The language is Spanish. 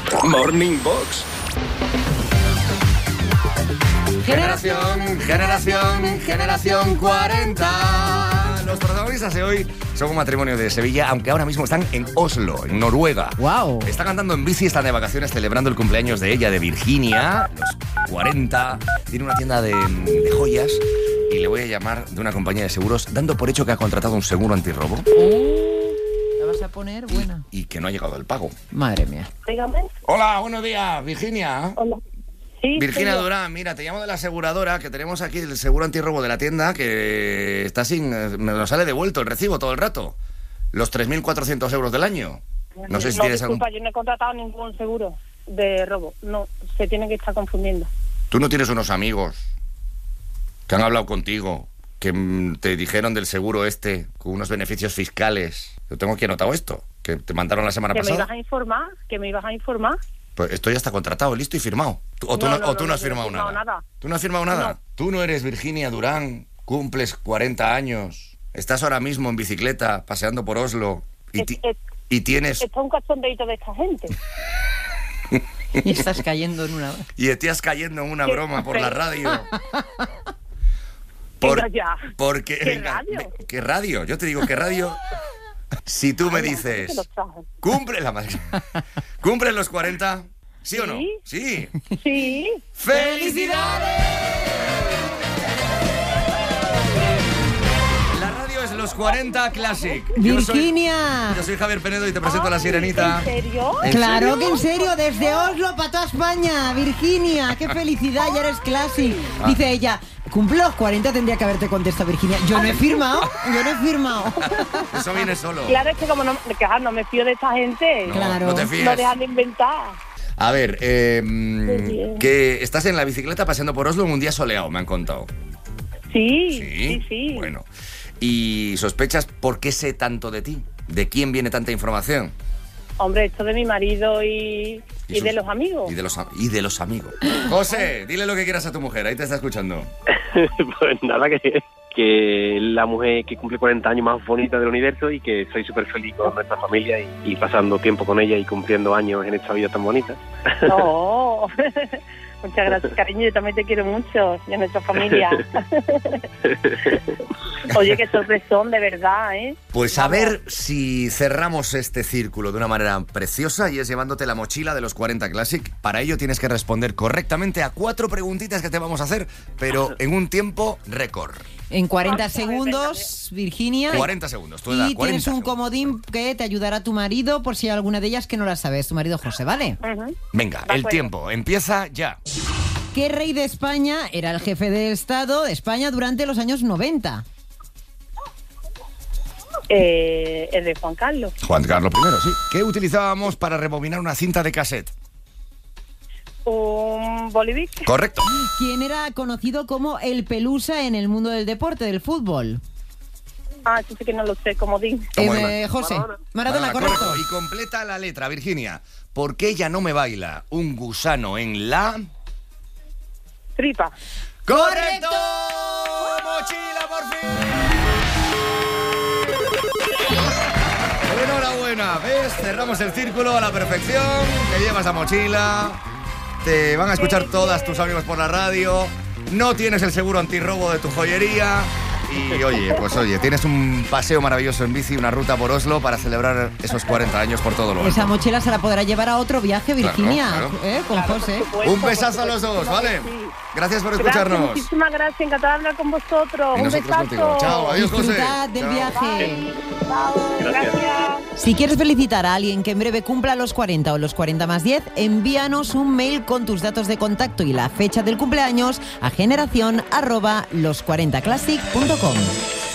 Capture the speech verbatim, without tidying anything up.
Morning Box. Generación, generación, generación cuarenta. Los protagonistas de hoy son un matrimonio de Sevilla, aunque ahora mismo están en Oslo, en Noruega. Wow. Están andando en bici, están de vacaciones celebrando el cumpleaños de ella, de Virginia, los cuarenta. Tiene una tienda de, de joyas y le voy a llamar de una compañía de seguros, dando por hecho que ha contratado un seguro antirrobo. ¿La vas a poner? Buena. Y, y que no ha llegado el pago. Madre mía. Dígame. Hola, buenos días, Virginia. Hola. Sí, Virginia soy yo. Durán, mira, te llamo de la aseguradora, que tenemos aquí el seguro antirrobo de la tienda, que está sin... Me lo sale devuelto el recibo todo el rato. Los tres mil cuatrocientos euros del año. No sé si no, tienes algún... disculpa, yo no he contratado ningún seguro de robo. No, se tiene que estar confundiendo. Tú no tienes unos amigos que han hablado contigo, que mm, te dijeron del seguro este, con unos beneficios fiscales. Yo tengo aquí anotado esto, que te mandaron la semana ¿Que me pasada. ibas a informar? ¿Que me ibas a informar? Pues esto ya está contratado, listo y firmado. ¿Tú- ¿O tú no, No, no, o tú no no, has yo no he firmado firmado nada? nada. ¿Tú no has firmado nada? No. Tú no eres Virginia Durán, cumples cuarenta años, estás ahora mismo en bicicleta paseando por Oslo y, ti- Es- es- y tienes... Esto es un cachondeito de esta gente. Y estás cayendo en una... Y estás cayendo en una ¿Qué? broma por la radio. Venga ya. Porque, ¿Qué venga, radio? ve- ¿Qué radio? Yo te digo, ¿qué radio? Si tú me Ay, dices, ¿qué te lo trajo? cumple la madre. ¿Cumplen los cuarenta? ¿Sí o no? Sí. Sí. Sí. ¡Felicidades! La radio es Los cuarenta Classic. Yo soy- Virginia. Yo soy Javier Penedo y te presento a la Ay, Sirenita. ¿En serio? ¿En Claro serio? que en serio, desde Oslo para toda España. Virginia, qué felicidad, ya eres classic. Ah. Dice ella, cumple los cuarenta, tendría que haberte contestado Virginia. Yo no he firmado, yo no he firmado. Eso viene solo. Claro, es que como no, que, ah, no me fío de esta gente. No, Claro. no te No fíes. dejan de inventar. A ver, eh, Muy bien. que estás en la bicicleta paseando por Oslo en un día soleado, me han contado. Sí, sí, sí. Bueno. ¿Y sospechas por qué sé tanto de ti? ¿De quién viene tanta información? Hombre, esto de mi marido y, y, sus- de los amigos. Y de los, a- y de los amigos. José, dile lo que quieras a tu mujer, ahí te está escuchando. Pues nada, que, que es la mujer que cumple cuarenta años más bonita del universo y que soy súper feliz con nuestra familia y, y pasando tiempo con ella y cumpliendo años en esta vida tan bonita. No, muchas gracias, cariño. Yo también te quiero mucho y a nuestra familia. Oye, qué sorpresón, de verdad, ¿eh? Pues a ver si cerramos este círculo de una manera preciosa y es llevándote la mochila de los cuarenta Classic. Para ello tienes que responder correctamente a cuatro preguntitas que te vamos a hacer, pero en un tiempo récord. En cuarenta Vamos a ver, segundos, Virginia. cuarenta segundos, tu edad, Y cuarenta tienes un segundos. comodín que te ayudará tu marido por si hay alguna de ellas que no la sabes. Tu marido José, ¿vale? Ujú. Venga, De el acuerdo. tiempo empieza ya. ¿Qué rey de España era el jefe de Estado de España durante los años noventa? Eh, el de Juan Carlos. Juan Carlos primero, sí. ¿Qué utilizábamos para rebobinar una cinta de cassette? Un bolivic. Correcto. ¿Quién era conocido como el Pelusa en el mundo del deporte, del fútbol? Ah, eso sí que no lo sé, comodín. ¿Cómo Eh, es? José. Maradona. Maradona, correcto. Y completa la letra, Virginia. ¿Por qué ella no me baila? Un gusano en la... Tripa. ¡Correcto! ¡Mochila, por fin! Enhorabuena, ¿ves? Cerramos el círculo a la perfección. Te llevas la mochila. Te van a escuchar todas tus amigos por la radio. No tienes el seguro antirrobo de tu joyería. Y oye, pues oye, tienes un paseo maravilloso en bici, una ruta por Oslo para celebrar esos cuarenta años por todo lo alto. Esa mochila se la podrá llevar a otro viaje, Virginia, Claro, claro. ¿eh? Con Claro, José. por supuesto, Un besazo a por los dos, supuesto, ¿vale? sí. Gracias por Gracias, escucharnos. muchísimas gracias, encantada de hablar con vosotros. Y Un nosotros besazo. contigo. Chao, adiós, José. Disfrutad del Chao. viaje. Chao, Gracias. gracias. Si quieres felicitar a alguien que en breve cumpla los cuarenta o los cuarenta más diez, envíanos un mail con tus datos de contacto y la fecha del cumpleaños a generación arroba los cuarenta classic punto com.